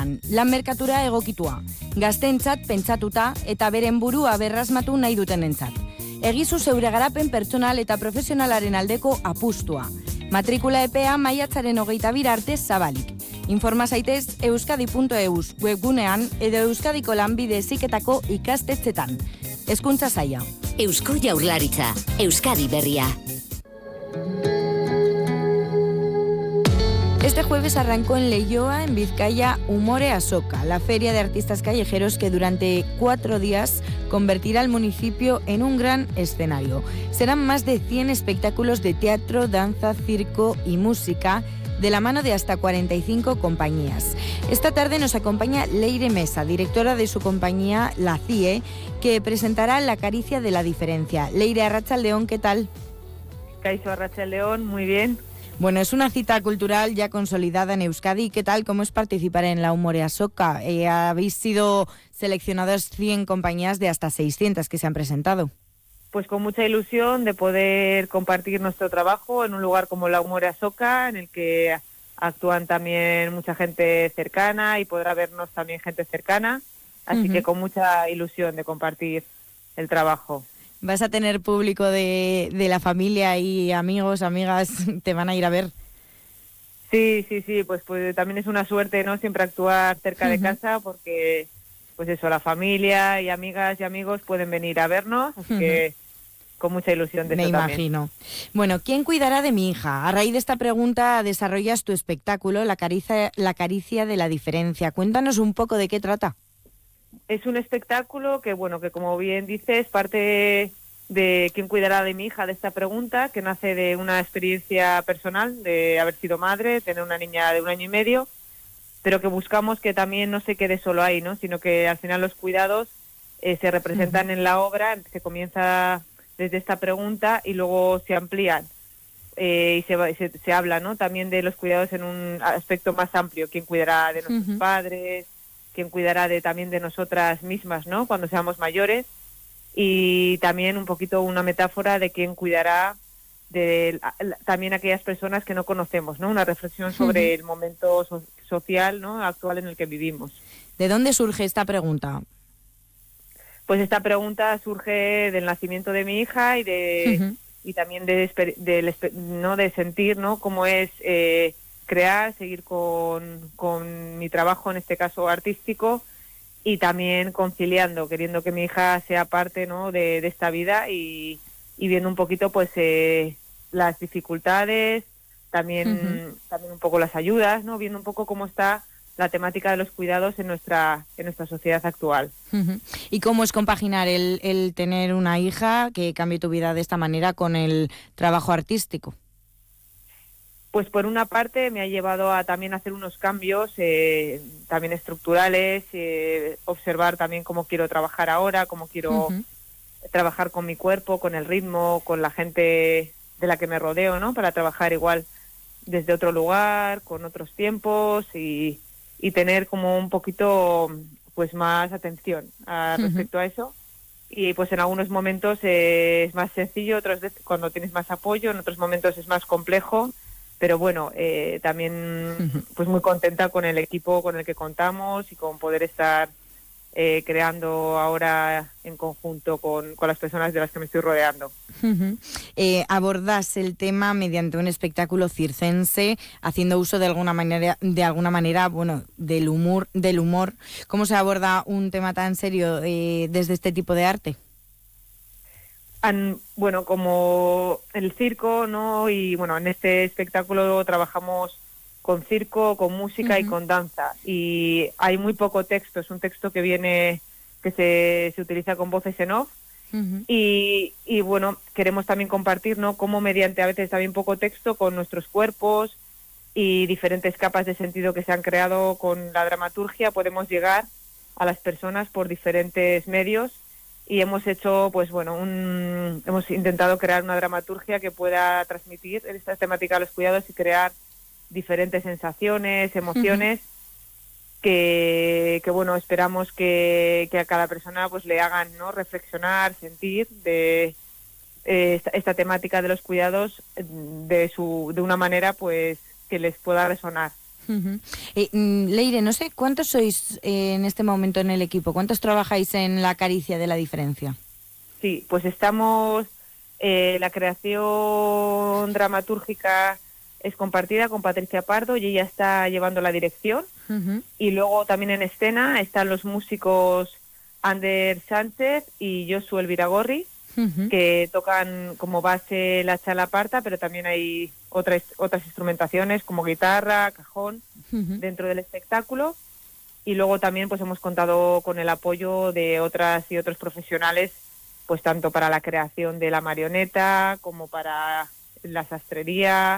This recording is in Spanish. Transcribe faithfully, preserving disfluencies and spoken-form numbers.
moduan, lan merkatura egokitua, gazteentzat pentsatuta eta beren burua berrasmatu nahi dutenentzat. Egizu zeure garapen pertsonal eta profesionalaren aldeko apustua. Matrikula epea maiatzaren hogeita bir arte zabalik. Informa zaitez euskadi puntu eus webgunean edo Euskadiko lanbide heziketako ikastetxetan. Hezkuntza saila. Eusko Jaurlaritza, Euskadi berria. Este jueves arrancó en Leioa, en Vizcaya, Humore Asoka, la feria de artistas callejeros que durante cuatro días convertirá al municipio en un gran escenario. Serán más de cien espectáculos de teatro, danza, circo y música, de la mano de hasta cuarenta y cinco compañías. Esta tarde nos acompaña Leire Mesa, directora de su compañía, la C I E, que presentará La Caricia de la Diferencia. Leire, Arratsaldeon, ¿qué tal? Kaixo, Arratsaldeon, muy bien. Bueno, es una cita cultural ya consolidada en Euskadi. ¿Qué tal? ¿Cómo es participar en la Humore Asoka? Eh, habéis sido seleccionados cien compañías de hasta seiscientas que se han presentado. Pues con mucha ilusión de poder compartir nuestro trabajo en un lugar como la Humore Asoka, en el que actúan también mucha gente cercana y podrá vernos también gente cercana. Así uh-huh. que con mucha ilusión de compartir el trabajo. ¿Vas a tener público de, de la familia y amigos, amigas, te van a ir a ver? Sí, sí, sí, pues, pues también es una suerte, ¿no? Siempre actuar cerca uh-huh. de casa porque, pues eso, la familia y amigas y amigos pueden venir a vernos, así uh-huh. que con mucha ilusión de Me eso imagino. También. Bueno, ¿quién cuidará de mi hija? A raíz de esta pregunta desarrollas tu espectáculo, La Caricia, La Caricia de la Diferencia. Cuéntanos un poco de qué trata. Es un espectáculo que, bueno, que como bien dices, parte de quién cuidará de mi hija, de esta pregunta, que nace de una experiencia personal, de haber sido madre, tener una niña de un año y medio, pero que buscamos que también no se quede solo ahí, ¿no? Sino que al final los cuidados eh, se representan uh-huh. en la obra, se comienza desde esta pregunta y luego se amplían. Eh, y se, se, se habla, ¿no? También de los cuidados en un aspecto más amplio, quién cuidará de nuestros uh-huh. padres, quién cuidará de también de nosotras mismas, ¿no? Cuando seamos mayores, y también un poquito una metáfora de quién cuidará de también aquellas personas que no conocemos, ¿no? Una reflexión sobre uh-huh. el momento so- social, ¿no? Actual en el que vivimos. ¿De dónde surge esta pregunta? Pues esta pregunta surge del nacimiento de mi hija y de uh-huh. y también de, de, de no de sentir, ¿no? Cómo es eh, crear, seguir con, con mi trabajo, en este caso artístico, y también conciliando, queriendo que mi hija sea parte, ¿no? de, de esta vida y, y viendo un poquito pues eh, las dificultades, también, uh-huh. también un poco las ayudas, ¿no? Viendo un poco cómo está la temática de los cuidados en nuestra, en nuestra sociedad actual. Uh-huh. ¿Y cómo es compaginar el, el tener una hija que cambie tu vida de esta manera con el trabajo artístico? Pues por una parte me ha llevado a también hacer unos cambios eh, también estructurales, eh, observar también cómo quiero trabajar ahora, cómo quiero uh-huh. trabajar con mi cuerpo, con el ritmo, con la gente de la que me rodeo, ¿no? Para trabajar igual desde otro lugar, con otros tiempos y, y tener como un poquito pues más atención a, uh-huh. respecto a eso. Y pues en algunos momentos eh, es más sencillo, otros veces cuando tienes más apoyo, en otros momentos es más complejo. Pero bueno, eh, también pues muy contenta con el equipo con el que contamos y con poder estar eh, creando ahora en conjunto con, con las personas de las que me estoy rodeando. Uh-huh. Eh, abordas el tema mediante un espectáculo circense, haciendo uso de alguna manera, de alguna manera, bueno, del humor, del humor. ¿Cómo se aborda un tema tan serio eh, desde este tipo de arte? An, bueno, como el circo, ¿no? Y bueno, en este espectáculo trabajamos con circo, con música uh-huh. y con danza. Y hay muy poco texto, es un texto que viene, que se, se utiliza con voces en off. Uh-huh. Y, y bueno, queremos también compartir, ¿no? Cómo mediante a veces también poco texto con nuestros cuerpos y diferentes capas de sentido que se han creado con la dramaturgia podemos llegar a las personas por diferentes medios. Y hemos hecho, pues bueno, un, hemos intentado crear una dramaturgia que pueda transmitir esta temática de los cuidados y crear diferentes sensaciones, emociones, uh-huh. que, que bueno, esperamos que, que a cada persona pues le hagan, ¿no? reflexionar, sentir de eh, esta, esta temática de los cuidados de su de una manera pues que les pueda resonar. Uh-huh. Eh, Leire, no sé, ¿cuántos sois eh, en este momento en el equipo? ¿Cuántos trabajáis en La Caricia de la Diferencia? Sí, pues estamos, eh, la creación dramatúrgica es compartida con Patricia Pardo y ella está llevando la dirección. Uh-huh. Y luego también en escena están los músicos Ander Sánchez y Josu Elviragorri, uh-huh, que tocan como base la chalaparta, pero también hay otras otras instrumentaciones como guitarra, cajón, uh-huh, dentro del espectáculo. Y luego también pues hemos contado con el apoyo de otras y otros profesionales, pues tanto para la creación de la marioneta como para la sastrería,